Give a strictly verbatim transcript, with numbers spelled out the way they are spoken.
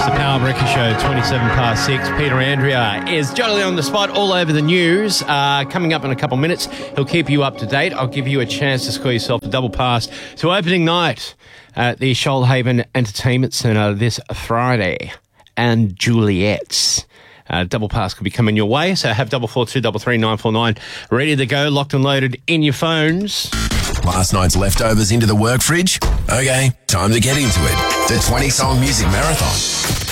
It's the Power Breakfast Show, twenty-seven past six. Peter Andrea is jolly on the spot all over the news. Uh, coming up in a couple minutes, he'll keep you up to date. I'll give you a chance to score yourself a double pass to opening night at the Shoalhaven Entertainment Centre this Friday. And Juliet's. Uh, double pass could be coming your way, so have double four two double three nine four nine ready to go, locked and loaded in your phones. Last night's leftovers into the work fridge? Okay, time to get into it. The twenty-song music marathon.